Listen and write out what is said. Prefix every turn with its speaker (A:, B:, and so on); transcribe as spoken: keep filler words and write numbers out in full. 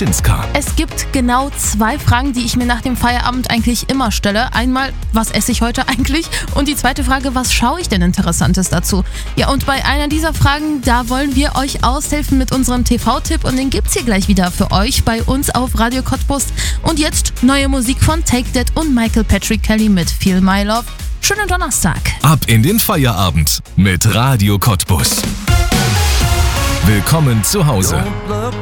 A: Kaczynska.
B: Es gibt genau zwei Fragen, die ich mir nach dem Feierabend eigentlich immer stelle. Einmal, was esse ich heute eigentlich? Und die zweite Frage, was schaue ich denn Interessantes dazu? Ja, und bei einer dieser Fragen, da wollen wir euch aushelfen mit unserem T V-Tipp und den gibt's hier gleich wieder für euch bei uns auf Radio Cottbus. Und jetzt neue Musik von Take That und Michael Patrick Kelly mit Feel My Love. Schönen Donnerstag.
A: Ab in den Feierabend mit Radio Cottbus. Willkommen zu Hause.
C: Don't look